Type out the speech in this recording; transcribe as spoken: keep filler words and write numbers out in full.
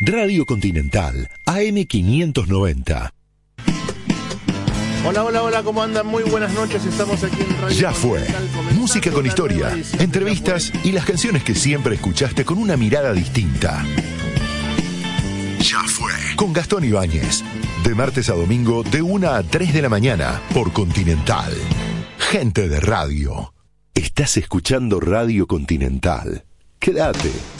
Radio Continental, A M quinientos noventa. Hola, hola, hola, ¿cómo andan? Muy buenas noches, estamos aquí en Radio Ya fue. Música con historia, entrevistas y las canciones que siempre escuchaste con una mirada distinta. Ya fue. Con Gastón Ibáñez. De martes a domingo, de una a tres de la mañana, por Continental. Gente de radio. Estás escuchando Radio Continental. Quédate.